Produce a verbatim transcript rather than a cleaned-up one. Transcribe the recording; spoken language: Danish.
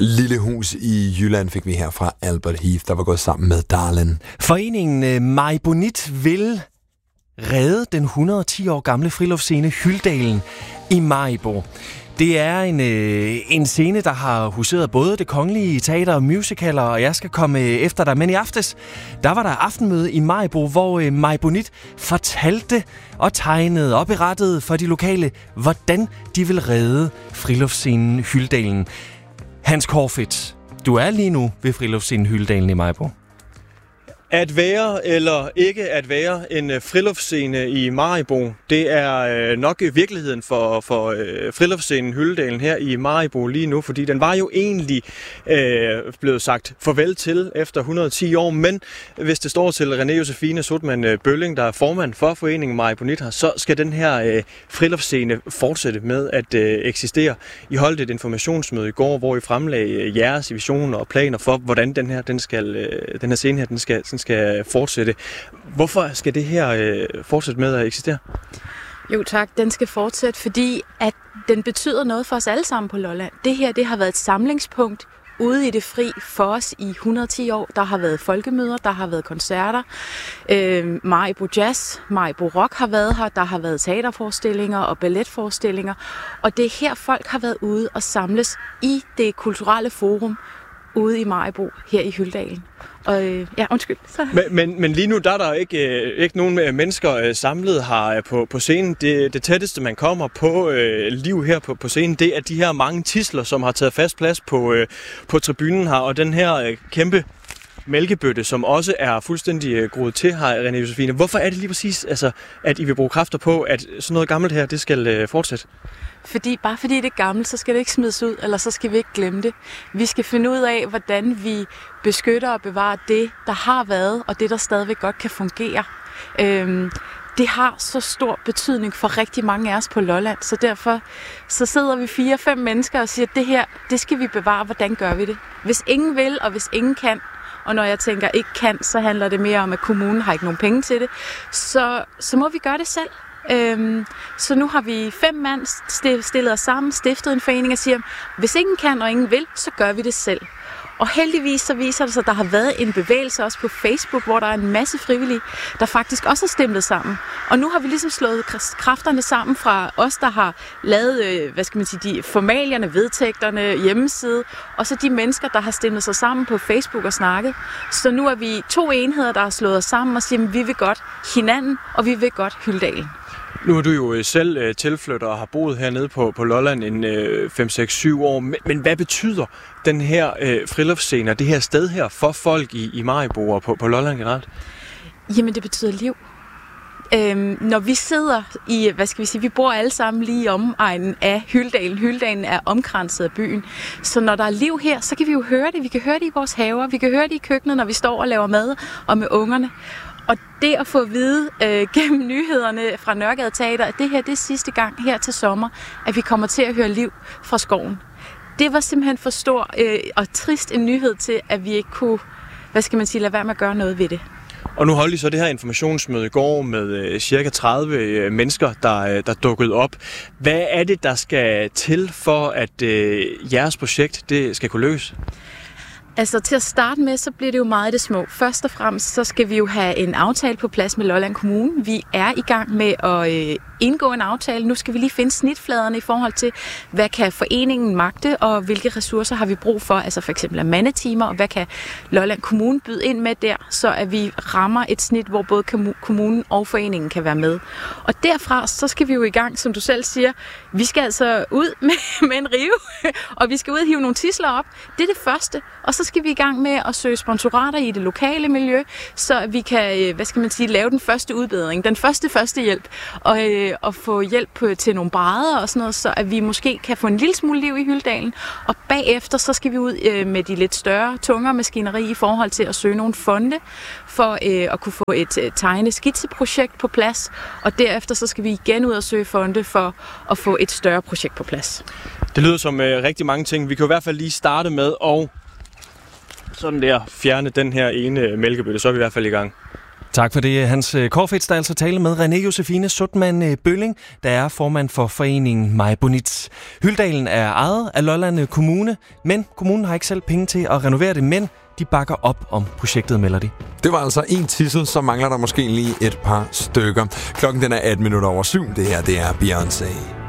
Lille hus i Jylland fik vi her fra Albert Heath, der var gået sammen med Darlin. Foreningen Majbonit vil redde den et hundrede og ti år gamle friluftsscene Hyldalen i Maribo. Det er en, øh, en scene, der har huseret både Det Kongelige Teater og musicaler, og jeg skal komme efter dig. Men i aftes, der var der aftenmøde i Maribo, hvor øh, Majbonit fortalte og tegnede og berettede for de lokale, hvordan de vil redde friluftsscenen Hyldalen. Hans Corfitz, du er lige nu ved friluftsscenen Hyldalen i Maribo. At være eller ikke at være en friluftsscene i Maribo, det er nok virkeligheden for, for friluftsscenen Hyldalen her i Maribo lige nu, fordi den var jo egentlig øh, blevet sagt farvel til efter et hundrede og ti år, men hvis det står til René Josefine Sotman Bølling, der er formand for foreningen Majbonit her, så skal den her øh, friluftsscene fortsætte med at øh, eksistere. I holdt et informationsmøde i går, hvor I fremlagde jeres visioner og planer for, hvordan den her, den skal, øh, den her scene her, den skal, den skal fortsætte. Hvorfor skal det her øh, fortsætte med at eksistere? Jo tak, den skal fortsætte, fordi at den betyder noget for os alle sammen på Lolland. Det her, det har været et samlingspunkt ude i det fri for os i et hundrede og ti år. Der har været folkemøder, der har været koncerter. Øh, Maribo Jazz, Maribo Rock har været her. Der har været teaterforestillinger og balletforestillinger. Og det er her, folk har været ude og samles i det kulturelle forum ude i Maribo, her i Hyldalen. Og øh, ja, undskyld. Så. Men, men, men lige nu der er der ikke, øh, ikke nogen mennesker øh, samlet her øh, på, på scenen. Det, det tætteste, man kommer på øh, liv her på, på scenen, det er de her mange tidsler, som har taget fast plads på, øh, på tribunen her. Og den her øh, kæmpe mælkebøtte, som også er fuldstændig øh, groet til her, René Josefine. Hvorfor er det lige præcis, altså, at I vil bruge kræfter på, at sådan noget gammelt her, det skal øh, fortsætte? Fordi, bare fordi det er gammelt, så skal det ikke smides ud, eller så skal vi ikke glemme det. Vi skal finde ud af, hvordan vi beskytter og bevarer det, der har været, og det, der stadigvæk godt kan fungere. Øhm, det har så stor betydning for rigtig mange af os på Lolland, så derfor så sidder vi fire, fem mennesker og siger, at det her, det skal vi bevare. Hvordan gør vi det? Hvis ingen vil, og hvis ingen kan, og når jeg tænker ikke kan, så handler det mere om, at kommunen har ikke nogen penge til det, så, så må vi gøre det selv. Øhm, så nu har vi fem mand stillet os sammen, stiftet en forening og siger, hvis ingen kan og ingen vil, så gør vi det selv. Og heldigvis så viser det sig, at der har været en bevægelse også på Facebook, hvor der er en masse frivillige, der faktisk også har stemlet sammen. Og nu har vi ligesom slået kræfterne sammen fra os, der har lavet, hvad skal man sige, de formalierne, vedtægterne, hjemmeside, og så de mennesker, der har stemlet sig sammen på Facebook og snakket. Så nu er vi to enheder, der har slået os sammen og siger, at vi vil godt hinanden, og vi vil godt Hyldalen. Nu er du jo selv tilflytter og har boet hernede på, på Lolland en øh, fem, seks, syv år. Men, men hvad betyder den her øh, friluftsscene, det her sted her, for folk i, i Maribo og på, på Lolland generelt? Jamen, det betyder liv. Øhm, når vi sidder i, hvad skal vi sige, vi bor alle sammen lige i omegnen af Hyldalen. Hyldalen er omkranset af byen. Så når der er liv her, så kan vi jo høre det. Vi kan høre det i vores haver, vi kan høre det i køkkenet, når vi står og laver mad og med ungerne. Og det at få at vide øh, gennem nyhederne fra Nørregade Teater, at det her det er sidste gang her til sommer, at vi kommer til at høre liv fra skoven. Det var simpelthen for stor øh, og trist en nyhed til, at vi ikke kunne, hvad skal man sige, lade være med at gøre noget ved det. Og nu holdt I så det her informationsmøde i går med øh, cirka tredive øh, mennesker, der, øh, der dukkede op. Hvad er det, der skal til for, at øh, jeres projekt det skal kunne løse? Altså til at starte med, så bliver det jo meget det små. Først og fremmest, så skal vi jo have en aftale på plads med Lolland Kommune. Vi er i gang med at øh, indgå en aftale. Nu skal vi lige finde snitfladerne i forhold til, hvad kan foreningen magte, og hvilke ressourcer har vi brug for, altså for eksempel af mandetimer, og hvad kan Lolland Kommune byde ind med der, så at vi rammer et snit, hvor både kommunen og foreningen kan være med. Og derfra, så skal vi jo i gang, som du selv siger, vi skal altså ud med, med en rive, og vi skal ud og hive nogle tidsler op. Det er det første, og så skal vi i gang med at søge sponsorater i det lokale miljø, så vi kan, hvad skal man sige, lave den første udbedring, den første første hjælp, og, og få hjælp til nogle brædder og sådan noget, så at vi måske kan få en lille smule liv i Hyldalen. Og bagefter, så skal vi ud med de lidt større, tungere maskineri i forhold til at søge nogle fonde, for øh, at kunne få et øh, tegne-skitseprojekt på plads, og derefter så skal vi igen ud og søge fonde for at få et større projekt på plads. Det lyder som øh, rigtig mange ting. Vi kan i hvert fald lige starte med at sådan der fjerne den her ene mælkebøtte, så er vi i hvert fald i gang. Tak for det, Hans Corfitz, der altså tale med René Josefine Sutman Bølling, der er formand for foreningen Majbonit. Hyldalen er ejet af Lolland Kommune, men kommunen har ikke selv penge til at renovere det, men de bakker op om projektet, melder de. Det var altså en tidsel, så mangler der måske lige et par stykker. Klokken den er atten minutter over syv. Det her, det er Beyoncé.